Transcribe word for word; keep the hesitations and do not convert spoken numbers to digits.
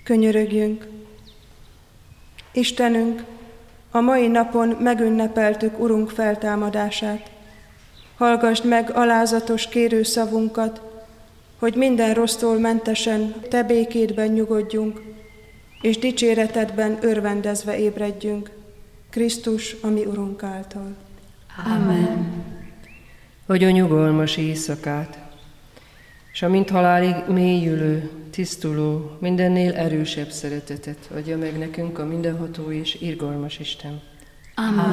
Könyörögjünk. Istenünk, a mai napon megünnepeltük Urunk feltámadását. Hallgasd meg alázatos kérőszavunkat, hogy minden rossztól mentesen Te békédben nyugodjunk, és dicséretedben örvendezve ébredjünk. Krisztus, a mi Urunk által. Amen. Adjon nyugalmas éjszakát, és amint halálig mélyülő, tisztuló, mindennél erősebb szeretetet adja meg nekünk a mindenható és irgalmas Isten. Amen.